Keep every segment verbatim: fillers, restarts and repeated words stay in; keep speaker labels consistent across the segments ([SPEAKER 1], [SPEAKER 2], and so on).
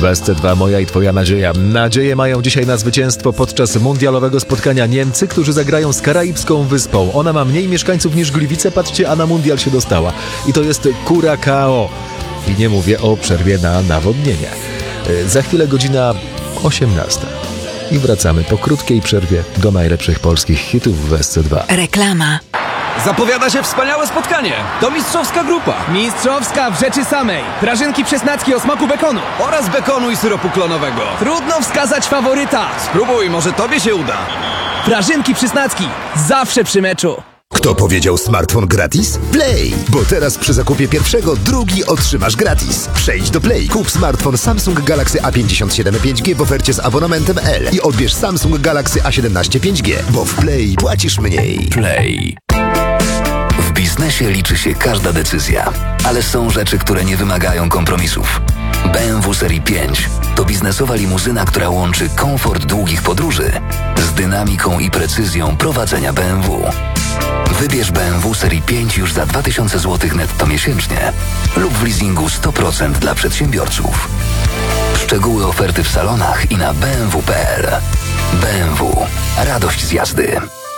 [SPEAKER 1] W S C dwa moja i twoja nadzieja. Nadzieje mają dzisiaj na zwycięstwo podczas mundialowego spotkania Niemcy, którzy zagrają z karaibską wyspą. Ona ma mniej mieszkańców niż Gliwice, patrzcie, a na mundial się dostała. I to jest Curaçao. I nie mówię o przerwie na nawodnienie. Za chwilę godzina osiemnasta. I wracamy po krótkiej przerwie do najlepszych polskich hitów w S C dwa.
[SPEAKER 2] Reklama.
[SPEAKER 3] Zapowiada się wspaniałe spotkanie. To mistrzowska grupa.
[SPEAKER 4] Mistrzowska w rzeczy samej. Prażynki przesnacki o smaku bekonu.
[SPEAKER 3] Oraz bekonu i syropu klonowego.
[SPEAKER 4] Trudno wskazać faworyta.
[SPEAKER 3] Spróbuj, może tobie się uda.
[SPEAKER 4] Prażynki przysnacki. Zawsze przy meczu.
[SPEAKER 5] Kto powiedział smartfon gratis? Play! Bo teraz przy zakupie pierwszego drugi otrzymasz gratis. Przejdź do Play, kup smartfon Samsung Galaxy A pięćdziesiąt siedem pięć G w ofercie z abonamentem L i odbierz Samsung Galaxy A siedemnaście pięć G, bo w Play płacisz mniej.
[SPEAKER 6] Play. W biznesie liczy się każda decyzja, ale są rzeczy, które nie wymagają kompromisów. B M W Serii pięć to biznesowa limuzyna, która łączy komfort długich podróży z dynamiką i precyzją prowadzenia B M W. Wybierz B M W Serii pięć już za dwa tysiące złotych netto miesięcznie lub w leasingu sto procent dla przedsiębiorców. Szczegóły oferty w salonach i na b m w kropka p l. B M W. Radość z jazdy.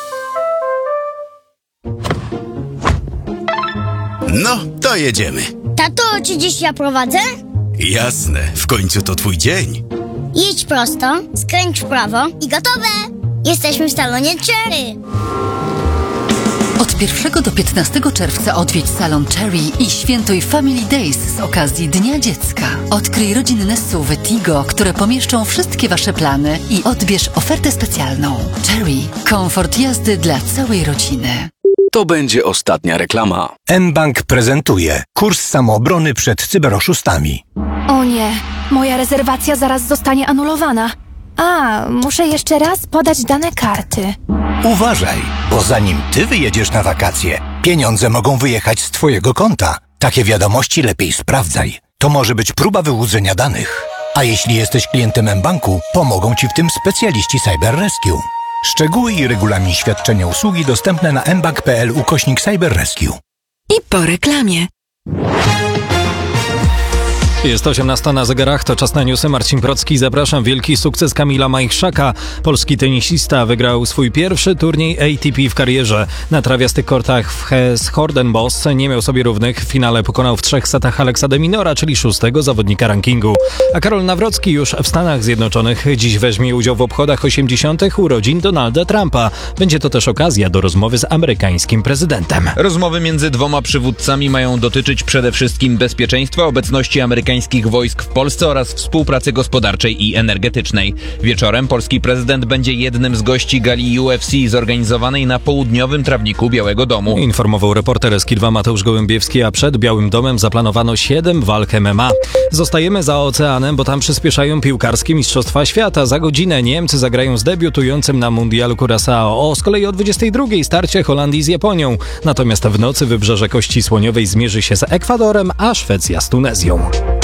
[SPEAKER 7] No, to jedziemy.
[SPEAKER 8] Tato, czy dziś ja prowadzę?
[SPEAKER 7] Jasne, w końcu to twój dzień.
[SPEAKER 8] Jedź prosto, skręć w prawo i gotowe! Jesteśmy w salonie Cherry.
[SPEAKER 2] Od pierwszego do piętnastego czerwca odwiedź salon Cherry i świętuj Family Days z okazji Dnia Dziecka. Odkryj rodzinne S U V Tigo, które pomieszczą wszystkie wasze plany i odbierz ofertę specjalną. Cherry. Komfort jazdy dla całej rodziny.
[SPEAKER 6] To będzie ostatnia reklama.
[SPEAKER 9] mBank prezentuje kurs samoobrony przed cyberoszustami.
[SPEAKER 10] O nie, moja rezerwacja zaraz zostanie anulowana. A, muszę jeszcze raz podać dane karty.
[SPEAKER 9] Uważaj, bo zanim ty wyjedziesz na wakacje, pieniądze mogą wyjechać z twojego konta. Takie wiadomości lepiej sprawdzaj. To może być próba wyłudzenia danych. A jeśli jesteś klientem mBanku, pomogą ci w tym specjaliści Cyber Rescue. Szczegóły i regulamin świadczenia usługi dostępne na mbank kropka p l ukośnik Cyber Rescue.
[SPEAKER 2] I po reklamie.
[SPEAKER 11] Jest osiemnasta na zegarach, to czas na newsy. Marcin Procki, zapraszam. Wielki sukces Kamila Majchrzaka. Polski tenisista wygrał swój pierwszy turniej A T P w karierze. Na trawiastych kortach w Hesjordensbosch nie miał sobie równych. W finale pokonał w trzech setach Alexa de Minora, czyli szóstego zawodnika rankingu. A Karol Nawrocki już w Stanach Zjednoczonych dziś weźmie udział w obchodach osiemdziesiątych urodzin Donalda Trumpa. Będzie to też okazja do rozmowy z amerykańskim prezydentem.
[SPEAKER 12] Rozmowy między dwoma przywódcami mają dotyczyć przede wszystkim bezpieczeństwa, obecności amerykańskiej wojsk w Polsce oraz współpracy gospodarczej i energetycznej. Wieczorem polski prezydent będzie jednym z gości gali U F C zorganizowanej na południowym trawniku Białego Domu.
[SPEAKER 11] Informował reporter S K dwa Mateusz Gołębiewski, a przed Białym Domem zaplanowano siedem walk M M A. Zostajemy za oceanem, bo tam przyspieszają piłkarskie Mistrzostwa Świata. Za godzinę Niemcy zagrają z debiutującym na mundialu Curaçao. O, z kolei o dwudziestej drugiej starcie Holandii z Japonią. Natomiast w nocy Wybrzeże Kości Słoniowej zmierzy się z Ekwadorem, a Szwecja z Tunezją.